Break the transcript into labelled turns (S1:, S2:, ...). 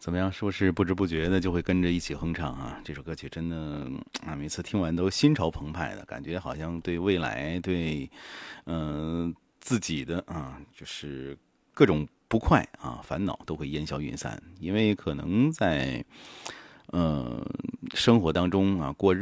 S1: 怎么样？是不是不知不觉的就会跟着一起哼唱啊？这首歌曲真的每次听完都心潮澎湃的感觉，好像对未来，对自己的就是各种不快烦恼都会烟消云散。因为可能在生活当中过日